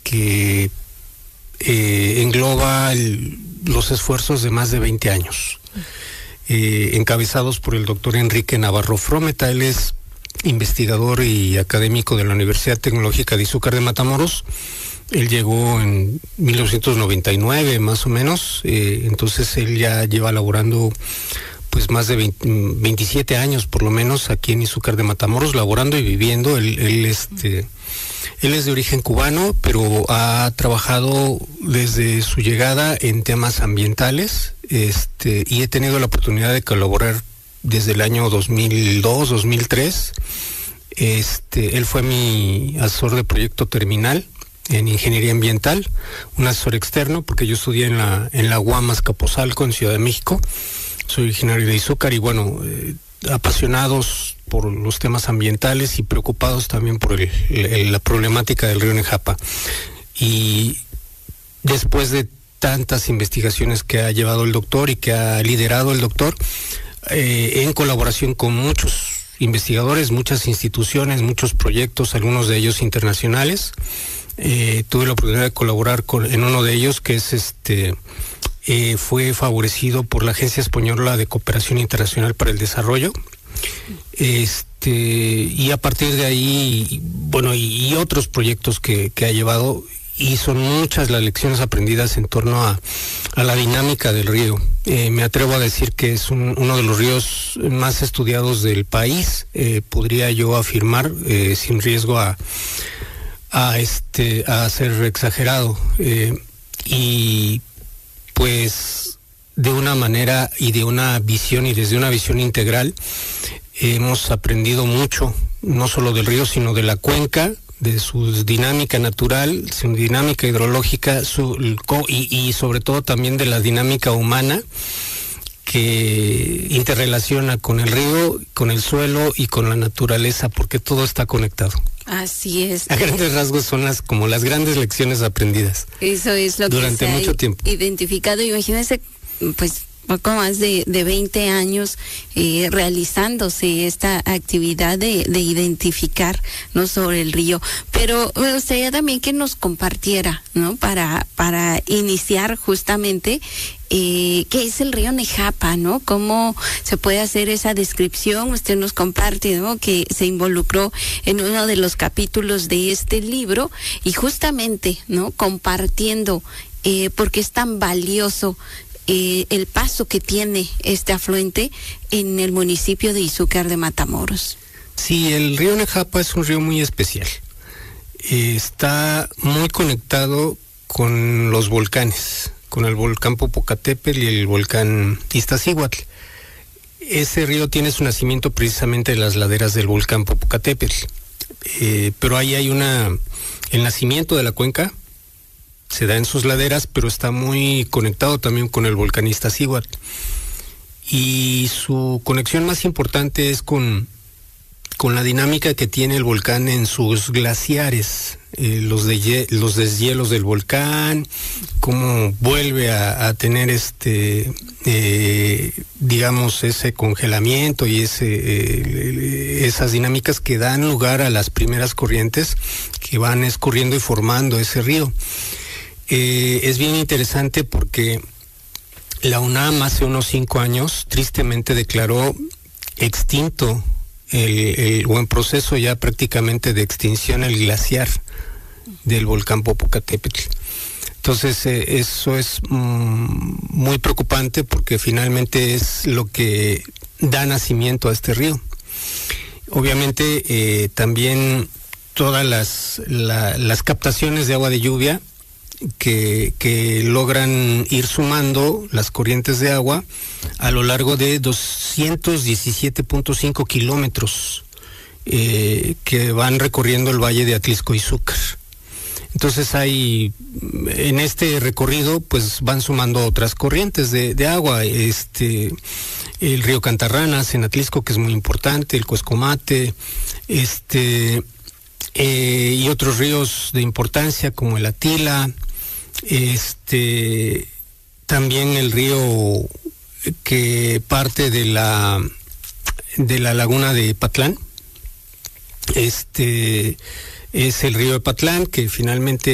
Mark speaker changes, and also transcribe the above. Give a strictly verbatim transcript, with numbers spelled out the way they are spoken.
Speaker 1: que eh, engloba el, los esfuerzos de más de veinte años, eh, encabezados por el doctor Enrique Navarro Frometa. Él es investigador y académico de la Universidad Tecnológica de Izúcar de Matamoros. Él llegó en mil novecientos noventa y nueve, más o menos, eh, entonces él ya lleva laborando pues más de veinte, veintisiete años por lo menos aquí en Izúcar de Matamoros, laborando y viviendo. Él, él, este, él es de origen cubano, pero ha trabajado desde su llegada en temas ambientales, este, y he tenido la oportunidad de colaborar desde el año dos mil dos, dos mil tres. Este, él fue mi asesor de proyecto terminal en ingeniería ambiental, un asesor externo, porque yo estudié en la en la U A M Azcapotzalco, en Ciudad de México. Soy originario de Izúcar y bueno, eh, apasionados por los temas ambientales y preocupados también por el, el, la problemática del río Nejapa. Y después de tantas investigaciones que ha llevado el doctor y que ha liderado el doctor, eh, en colaboración con muchos investigadores, muchas instituciones, muchos proyectos, algunos de ellos internacionales, Eh, tuve la oportunidad de colaborar con, en uno de ellos, que es este eh, fue favorecido por la Agencia Española de Cooperación Internacional para el Desarrollo, este y a partir de ahí, bueno, y, y otros proyectos que, que ha llevado, y son muchas las lecciones aprendidas en torno a, a la dinámica del río. Eh, me atrevo a decir que es un, uno de los ríos más estudiados del país, eh, podría yo afirmar, eh, sin riesgo a a este a ser exagerado, eh, y pues de una manera y de una visión y desde una visión integral eh, hemos aprendido mucho, no solo del río sino de la cuenca, de su dinámica natural, su dinámica hidrológica, su, y, y sobre todo también de la dinámica humana que interrelaciona con el río, con el suelo y con la naturaleza, porque todo está conectado.
Speaker 2: Así es.
Speaker 1: A grandes rasgos son las como las grandes lecciones aprendidas.
Speaker 2: Eso es lo
Speaker 1: durante
Speaker 2: que se
Speaker 1: mucho
Speaker 2: ha
Speaker 1: tiempo
Speaker 2: identificado. Imagínense, pues poco más de, de veinte años eh, realizándose esta actividad de, de identificar, ¿no?, sobre el río. Pero me gustaría también que nos compartiera, ¿no?, para, para iniciar justamente Eh, ¿qué es el río Nejapa, no? ¿Cómo se puede hacer esa descripción? Usted nos comparte, ¿no?, que se involucró en uno de los capítulos de este libro y justamente, ¿no?, compartiendo eh, por qué es tan valioso eh, el paso que tiene este afluente en el municipio de Izúcar de Matamoros.
Speaker 1: Sí, el río Nejapa es un río muy especial. Eh, está muy conectado con los volcanes, con el volcán Popocatépetl y el volcán Iztaccíhuatl. Ese río tiene su nacimiento precisamente en las laderas del volcán Popocatépetl, eh, pero ahí hay una, el nacimiento de la cuenca se da en sus laderas, pero está muy conectado también con el volcán Iztaccíhuatl, y su conexión más importante es con con la dinámica que tiene el volcán en sus glaciares, eh, los de los deshielos del volcán, cómo vuelve a, a tener este eh, digamos ese congelamiento y ese eh, esas dinámicas que dan lugar a las primeras corrientes que van escurriendo y formando ese río. Eh, es bien interesante porque la UNAM hace unos cinco años tristemente declaró extinto El, el buen proceso ya prácticamente de extinción el glaciar del volcán Popocatépetl. Entonces eh, eso es mm, muy preocupante porque finalmente es lo que da nacimiento a este río. Obviamente eh, también todas las, la, las captaciones de agua de lluvia que, que logran ir sumando las corrientes de agua a lo largo de doscientos diecisiete punto cinco kilómetros eh, que van recorriendo el valle de Atlisco-Izúcar. Entonces hay, en este recorrido, pues van sumando otras corrientes de, de agua, este, el río Cantarranas en Atlisco, que es muy importante, el Cuescomate, este, eh, y otros ríos de importancia como el Atila, este, también el río que parte de la, de la laguna de Patlán, este, es el río de Patlán, que finalmente